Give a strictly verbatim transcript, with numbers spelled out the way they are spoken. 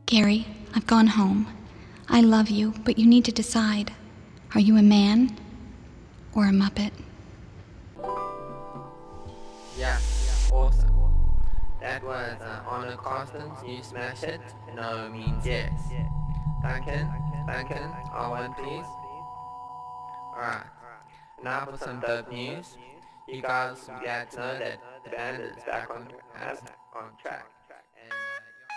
Gary, I've gone home. I love you, but you need to decide. Are you a man or a Muppet? Yeah, awesome. That was uh, Arnold Carsten's new smash hit, No Means Yes. Duncan, Duncan, R one please. Alright, now for some dope news. You guys will be glad to know that the band is back on, as, on track.